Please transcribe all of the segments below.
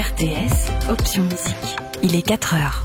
RTS, option musique. Il est 4 heures.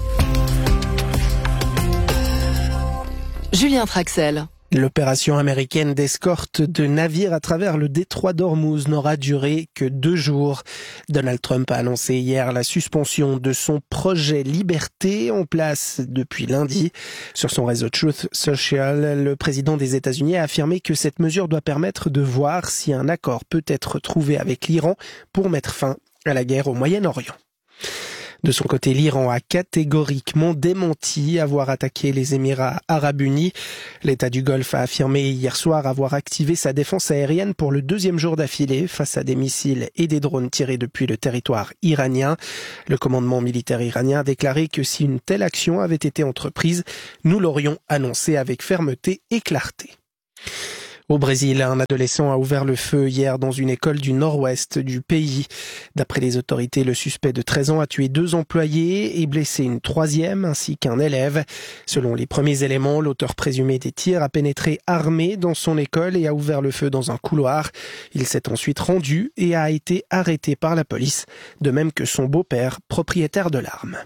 Julien Traxel. L'opération américaine d'escorte de navires à travers le détroit d'Ormuz n'aura duré que 2 jours. Donald Trump a annoncé hier la suspension de son projet Liberté en place depuis lundi. Sur son réseau Truth Social, le président des États-Unis a affirmé que cette mesure doit permettre de voir si un accord peut être trouvé avec l'Iran pour mettre fin à la guerre au Moyen-Orient. De son côté, l'Iran a catégoriquement démenti avoir attaqué les Émirats arabes unis. L'État du Golfe a affirmé hier soir avoir activé sa défense aérienne pour le 2e jour d'affilée face à des missiles et des drones tirés depuis le territoire iranien. Le commandement militaire iranien a déclaré que si une telle action avait été entreprise, nous l'aurions annoncé avec fermeté et clarté. Au Brésil, un adolescent a ouvert le feu hier dans une école du nord-ouest du pays. D'après les autorités, le suspect de 13 ans a tué 2 employés et blessé une 3e ainsi qu'un élève. Selon les premiers éléments, l'auteur présumé des tirs a pénétré armé dans son école et a ouvert le feu dans un couloir. Il s'est ensuite rendu et a été arrêté par la police, de même que son beau-père, propriétaire de l'arme.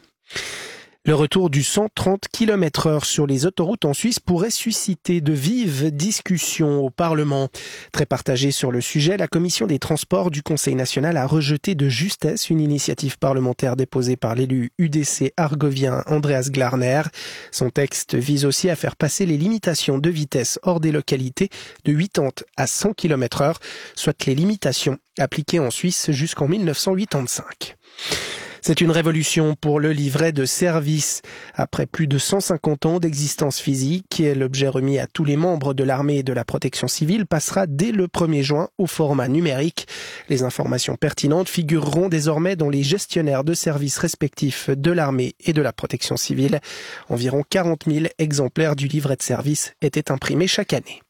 Le retour du 130 km/h sur les autoroutes en Suisse pourrait susciter de vives discussions au Parlement. Très partagée sur le sujet, la commission des transports du Conseil national a rejeté de justesse une initiative parlementaire déposée par l'élu UDC argovien Andreas Glarner. Son texte vise aussi à faire passer les limitations de vitesse hors des localités de 80 à 100 km/h, soit les limitations appliquées en Suisse jusqu'en 1985. C'est une révolution pour le livret de service. Après plus de 150 ans d'existence physique, l'objet remis à tous les membres de l'armée et de la protection civile passera dès le 1er juin au format numérique. Les informations pertinentes figureront désormais dans les gestionnaires de services respectifs de l'armée et de la protection civile. Environ 40 000 exemplaires du livret de service étaient imprimés chaque année.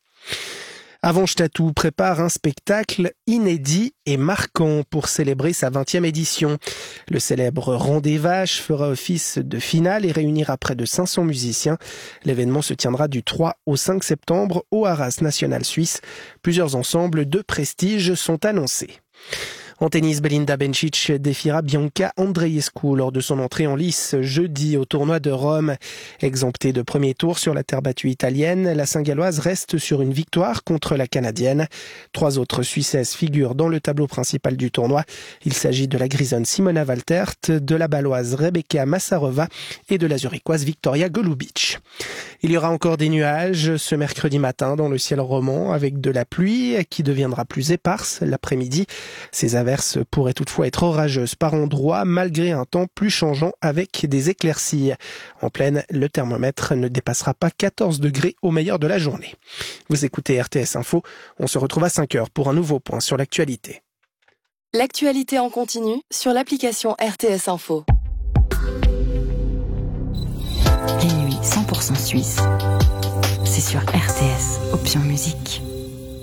Avanche Tattoo prépare un spectacle inédit et marquant pour célébrer sa 20e édition. Le célèbre Rang des Vaches fera office de finale et réunira près de 500 musiciens. L'événement se tiendra du 3 au 5 septembre au Haras National Suisse. Plusieurs ensembles de prestige sont annoncés. En tennis, Belinda Bencic défiera Bianca Andreescu lors de son entrée en lice jeudi au tournoi de Rome. Exemptée de premier tour sur la terre battue italienne, la Saint-Galloise reste sur une victoire contre la Canadienne. 3 autres Suissesses figurent dans le tableau principal du tournoi. Il s'agit de la Grisonne Simona Waltert, de la Baloise Rebecca Massarova et de la Zurichoise Victoria Golubic. Il y aura encore des nuages ce mercredi matin dans le ciel roman avec de la pluie qui deviendra plus éparse l'après-midi. Ces averses pourraient toutefois être orageuses par endroits malgré un temps plus changeant avec des éclaircies. En pleine, le thermomètre ne dépassera pas 14 degrés au meilleur de la journée. Vous écoutez RTS Info, on se retrouve à 5 heures pour un nouveau point sur l'actualité. L'actualité en continu sur l'application RTS Info. Les nuits 100% suisses, c'est sur RTS, option musique.